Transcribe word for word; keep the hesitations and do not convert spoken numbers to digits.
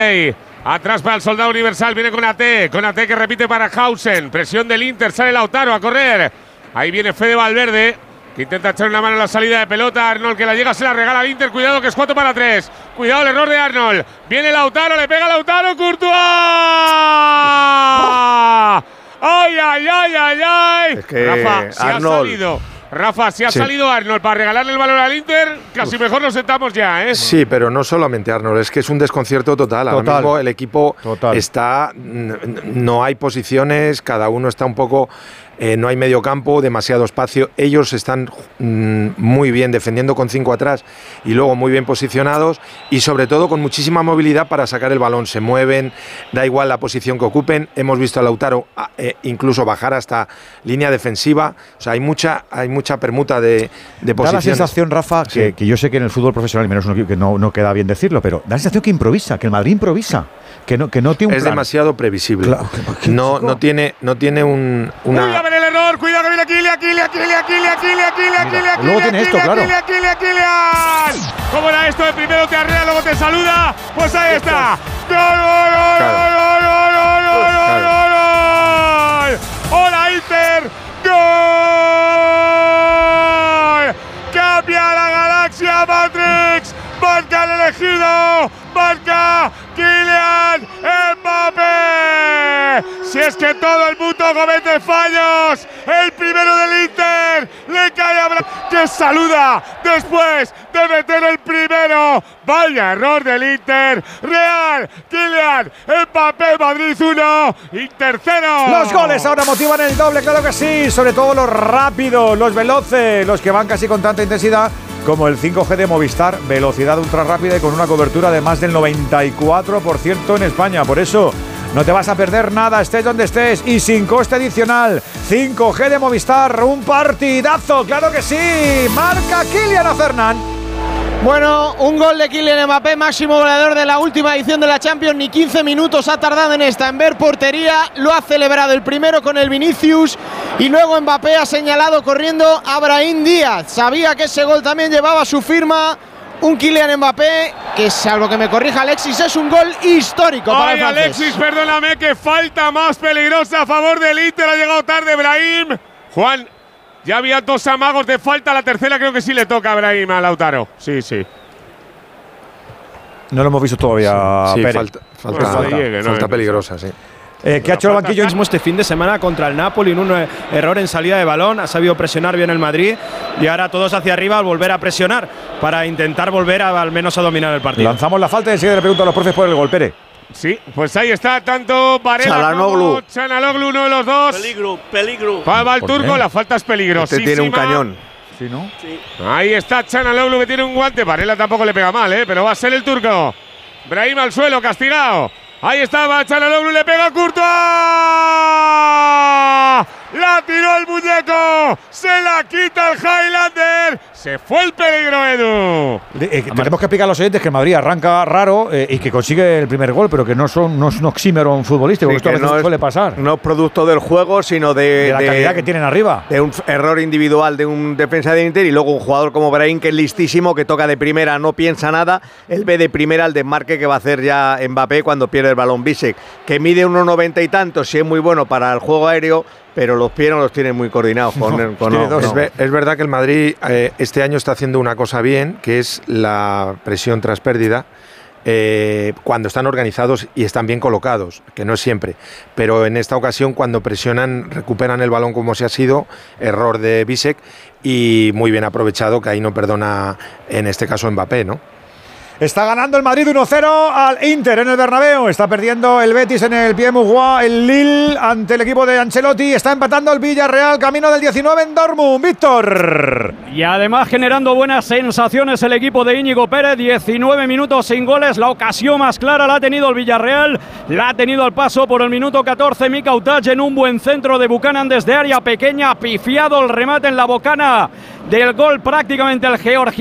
Atrás para el Soldado Universal, viene con A T, con A T que repite para Hausen, presión del Inter, sale Lautaro a correr. Ahí viene Fede Valverde, que intenta echar una mano en la salida de pelota. Arnold que la llega, se la regala al Inter, cuidado que es cuatro para tres. Cuidado el error de Arnold, viene Lautaro, le pega Lautaro, Courtois. ¡Ay, ay, ay, ay, ay! Es que Rafa, si Arnold… ha salido… Rafa, si ha sí. salido Arnold para regalarle el balón al Inter, casi Uf. mejor nos sentamos ya, ¿eh? Sí, pero no solamente Arnold, es que es un desconcierto total. Ahora total. mismo el equipo total. está… No hay posiciones, cada uno está un poco… Eh, no hay medio campo, demasiado espacio. Ellos están mm, muy bien defendiendo con cinco atrás y luego muy bien posicionados y sobre todo con muchísima movilidad para sacar el balón. Se mueven, da igual la posición que ocupen. Hemos visto a Lautaro eh, incluso bajar hasta línea defensiva. O sea, hay mucha, hay mucha permuta de, de posiciones. Da la sensación, Rafa, sí. que, que yo sé que en el fútbol profesional, y menos un equipo que no, no queda bien decirlo, pero da la sensación que improvisa, que el Madrid improvisa. Que no, que no tiene un es plan. demasiado previsible. Claro, no, no tiene, no tiene un, una… ¡Uy, a ver el error! ¡Cuidado que viene Kylian, Kylian, Kylian, Kylian, Kylian, Kylian, Kylian! Luego tiene esto, claro. Kylian, Kylian, Kylian. ¿Cómo era esto? El primero te arrea, luego te saluda. Pues ahí está. ¡Gol, gol, gol, gol, gol, gol, gol, gol! ¡Hola, Inter! ¡Gol! ¡Cambia la galaxia, Matrix! ¡Marca el elegido! ¡Marca Kylian Mbappé! Si es que todo el mundo comete fallos, el primero del Inter le cae a Bra que saluda después de meter el primero. Vaya error del Inter. Real, Kylian Mbappé, Madrid uno, Inter cero. Los goles ahora motivan el doble, claro que sí. Sobre todo los rápidos, los veloces, los que van casi con tanta intensidad como el cinco G de Movistar, velocidad ultra rápida y con una cobertura de más del noventa y cuatro por ciento en España. Por eso no te vas a perder nada, estés donde estés y sin coste adicional. cinco G de Movistar, un partidazo, claro que sí. Marca Kylian Fernández. Bueno, un gol de Kylian Mbappé, máximo goleador de la última edición de la Champions. Ni quince minutos ha tardado en esta, en ver portería. Lo ha celebrado el primero con el Vinicius y luego Mbappé ha señalado corriendo a Brahim Díaz. Sabía que ese gol también llevaba su firma. Un Kylian Mbappé que, salvo que me corrija Alexis, es un gol histórico para Ay, el francés. Alexis, perdóname, que falta más peligrosa a favor del Inter. Ha llegado tarde Brahim. Juan, ya había dos amagos de falta. La tercera creo que sí le toca a Brahim, a Lautaro. Sí, sí. No lo hemos visto todavía. Sí, Pérez. falta, falta, Bueno, falta, llegue, falta no, peligrosa, sí. Eh, ¿Qué ha hecho el banquillo mismo este fin de semana contra el Napoli en un error en salida de balón? Ha sabido presionar bien el Madrid y ahora todos hacia arriba al volver a presionar para intentar volver a, al menos a dominar el partido. Lanzamos la falta y enseguida le pregunto a los profes por el gol, Pérez. Sí, pues ahí está, tanto Varela Çalhanoğlu. como Çalhanoğlu, uno de los dos. Peligro, peligro. Va el turco, la falta es peligrosísima. Este tiene un cañón. ¿Sí, no? Sí. Ahí está Çalhanoğlu que tiene un guante. Varela tampoco le pega mal, ¿eh? Pero va a ser el turco. Brahim al suelo, castigado. Ahí estaba Çalhanoğlu, le pega a Courtois. La tiró el muñeco. Se la quita el Highlander. Se fue el peligro, Edu. Eh, tenemos que explicar a los oyentes que el Madrid arranca raro eh, y que consigue el primer gol, pero que no, son, no es un oxímoron futbolístico, Sí, esto a veces no es, suele pasar. No es producto del juego, sino de, de la de, calidad que tienen arriba. De un error individual de un defensa de Inter y luego un jugador como Brahim, que es listísimo, que toca de primera, no piensa nada. Él ve de primera el desmarque que va a hacer ya Mbappé cuando pierde el balón. Bisek, que mide uno noventa y tantos, sí es muy bueno para el juego aéreo, pero los pies no los tiene muy coordinados. Con, no, con, tiene no, dos. Es, ver, es verdad que el Madrid eh, este año está haciendo una cosa bien, que es la presión tras pérdida, eh, cuando están organizados y están bien colocados, que no es siempre. Pero en esta ocasión, cuando presionan, recuperan el balón como se ha sido, error de Bisek, y muy bien aprovechado, que ahí no perdona, en este caso, Mbappé, ¿no? Está ganando el Madrid uno cero al Inter en el Bernabéu. Está perdiendo el Betis en el Pierre-Mauroy, el Lille ante el equipo de Ancelotti. Está empatando el Villarreal, camino del diecinueve en Dortmund. Víctor. Y además generando buenas sensaciones el equipo de Íñigo Pérez. diecinueve minutos sin goles. La ocasión más clara la ha tenido el Villarreal. La ha tenido al paso por el minuto catorce Mika Utach en un buen centro de Buchanan desde área pequeña. Pifiado el remate en la bocana del gol prácticamente el georgiano.